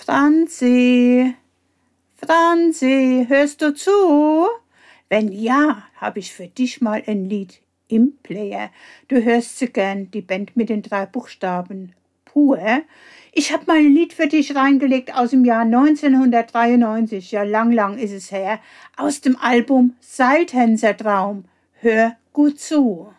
Franzi, Franzi, hörst du zu? Wenn ja, habe ich für dich mal ein Lied im Player. Du hörst sie gern, die Band mit den 3 Buchstaben. Pur. Ich habe mal ein Lied für dich reingelegt aus dem Jahr 1993. Ja, lang ist es her. Aus dem Album Seiltänzertraum. Hör gut zu.